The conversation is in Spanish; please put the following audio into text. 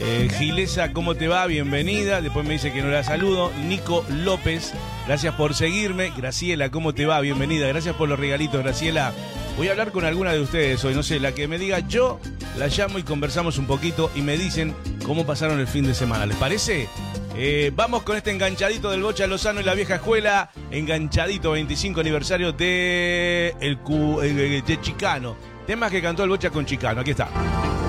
Gilesa, ¿cómo te va? Bienvenida. Después me dice que no la saludo. Nico López, gracias por seguirme. Graciela, ¿cómo te va? Bienvenida. Gracias por los regalitos, Graciela. Voy a hablar con alguna de ustedes hoy, no sé, la que me diga yo, la llamo y conversamos un poquito y me dicen cómo pasaron el fin de semana. ¿Les parece? Vamos con este enganchadito del Bocha Lozano y la vieja escuela. Enganchadito, 25 aniversario de Chicano. Temas que cantó el Bocha con Chicano. Aquí está.